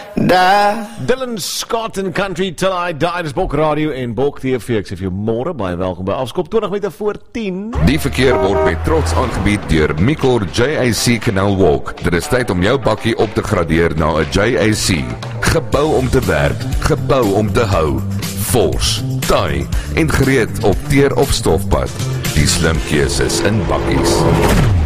Dylan Scott in Country Till I Die, dis Bok Radio en Bok TV. Ek sê vir jou môre, baie welkom by Afskop 20 minute voor 10. Die verkeer word met trots aangebied deur Mikor JAC Canal Walk. Dit is tyd om jou bakkie op te gradeer na 'n JAC. Gebou om te werk, gebou om te hou. Vors, taai en gereed op teer of stofpad. Die slim keuses in bakkies.